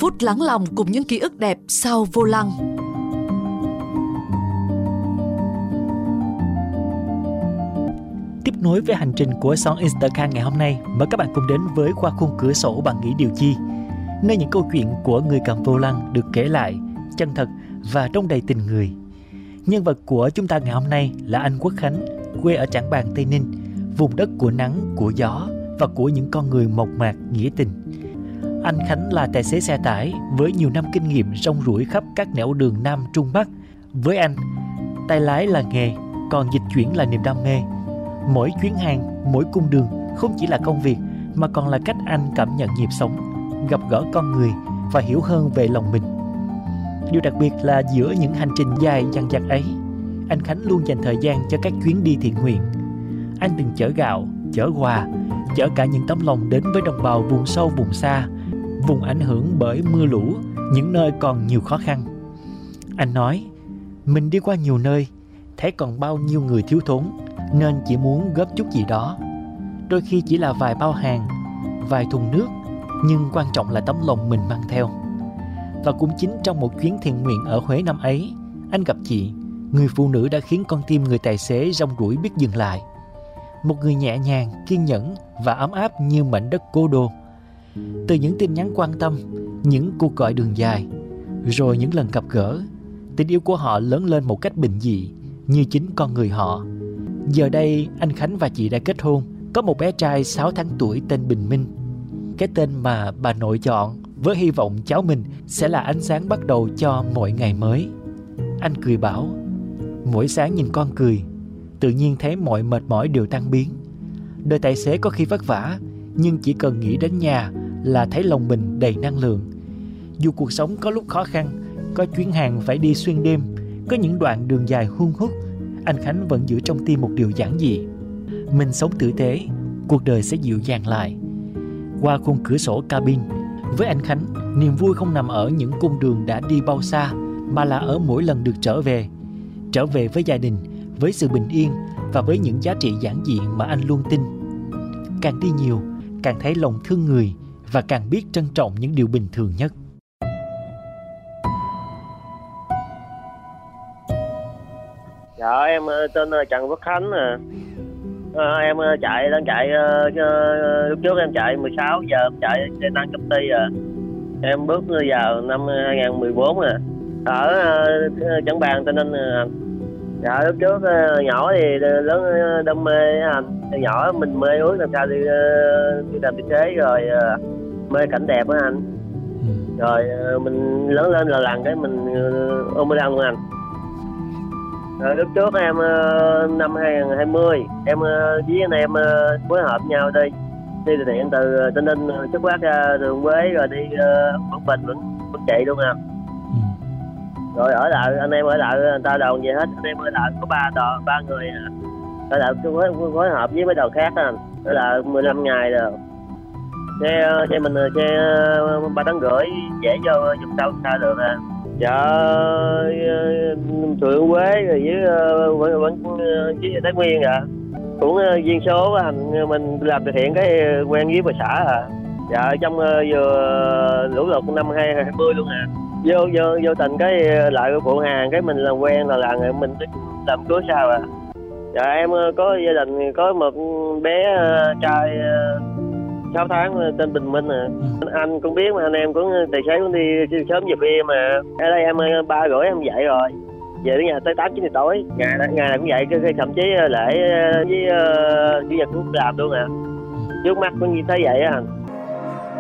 phút lắng lòng cùng những ký ức đẹp sau vô lăng. Tiếp nối với hành trình của Sóng Instacart ngày hôm nay, mời các bạn cùng đến với Qua khung cửa sổ bạn nghĩ điều chi, nơi những câu chuyện của người cầm vô lăng được kể lại chân thật và trong đầy tình người. Nhân vật của chúng ta ngày hôm nay là anh Quốc Khánh, quê ở Trảng Bàng, Tây Ninh, vùng đất của nắng, của gió và của những con người mộc mạc, nghĩa tình. Anh Khánh là tài xế xe tải với nhiều năm kinh nghiệm rong ruổi khắp các nẻo đường Nam Trung Bắc. Với anh, tay lái là nghề, còn dịch chuyển là niềm đam mê. Mỗi chuyến hàng, mỗi cung đường không chỉ là công việc mà còn là cách anh cảm nhận nhịp sống, gặp gỡ con người và hiểu hơn về lòng mình. Điều đặc biệt là giữa những hành trình dài dằng dặc ấy, anh Khánh luôn dành thời gian cho các chuyến đi thiện nguyện. Anh từng chở gạo, chở quà, chở cả những tấm lòng đến với đồng bào vùng sâu vùng xa, vùng ảnh hưởng bởi mưa lũ, những nơi còn nhiều khó khăn. Anh nói, mình đi qua nhiều nơi, thấy còn bao nhiêu người thiếu thốn, nên chỉ muốn góp chút gì đó. Đôi khi chỉ là vài bao hàng, vài thùng nước, nhưng quan trọng là tấm lòng mình mang theo. Và cũng chính trong một chuyến thiện nguyện ở Huế năm ấy, anh gặp chị, người phụ nữ đã khiến con tim người tài xế rong ruổi biết dừng lại. Một người nhẹ nhàng, kiên nhẫn và ấm áp như mảnh đất cố đô. Từ những tin nhắn quan tâm, những cuộc gọi đường dài, rồi những lần gặp gỡ, tình yêu của họ lớn lên một cách bình dị, như chính con người họ. Giờ đây, anh Khánh và chị đã kết hôn, có một bé trai 6 tháng tuổi tên Bình Minh. Cái tên mà bà nội chọn với hy vọng cháu mình sẽ là ánh sáng bắt đầu cho mọi ngày mới. Anh cười bảo, mỗi sáng nhìn con cười, tự nhiên thấy mọi mệt mỏi đều tan biến. Đời tài xế có khi vất vả, nhưng chỉ cần nghĩ đến nhà là thấy lòng mình đầy năng lượng. Dù cuộc sống có lúc khó khăn, có chuyến hàng phải đi xuyên đêm, có những đoạn đường dài hun hút, anh Khánh vẫn giữ trong tim một điều giản dị: mình sống tử tế, cuộc đời sẽ dịu dàng lại. Qua khung cửa sổ cabin, với anh Khánh, niềm vui không nằm ở những cung đường đã đi bao xa, mà là ở mỗi lần được trở về với gia đình, với sự bình yên và với những giá trị giản dị mà anh luôn tin. Càng đi nhiều, càng thấy lòng thương người và càng biết trân trọng những điều bình thường nhất. Dạ, em tên Trần Quốc Khánh nè. Em đang chạy lúc trước em chạy 16 giờ em chạy xe tăng công ty à. Em bước vào năm 2014 nè. Ở Trảng Bàng, Tây Ninh nè. Dạ, lúc trước nhỏ thì lớn đam mê anh. Nhỏ mình mê ước làm sao đi làm tài xế, rồi mê cảnh đẹp á anh. Rồi mình lớn lên là lần cái mình ôm mê đăng của anh. Rồi lúc trước em năm 2020 em với anh em phối hợp nhau đi từ thiện từ Tây Ninh xuất phát ra đường Quế rồi đi Quảng Bình vẫn chạy luôn anh. Rồi ở lại anh em ở lại người ta đoàn về hết, anh em ở lại có ba người ở lại phối hợp với mấy đoàn khác anh, ở lại 15 ngày rồi. Xe mình xe 3 tấn rưỡi dễ vô vùng sâu xa được à. Dạ, Thượng Quế rồi với Thái Nguyên à, cũng duyên số anh mình làm từ thiện cái quen với bà xã à. Dạ, trong vừa lũ lụt năm 2020 luôn à, vô tình cái lại phụ hàng cái mình làm quen là mình làm cưới sao à. Dạ, em có gia đình có một bé trai 6 tháng tên Bình Minh à. Anh cũng biết mà, anh em cũng tài xế cũng đi sớm về khuya mà. Ở đây em 3:30 em dậy rồi, về đến nhà tới 8-9 giờ tối. Ngày nào cũng vậy, cái thậm chí lễ với chủ nhật cũng làm luôn à. Trước mắt cũng như thế vậy á anh.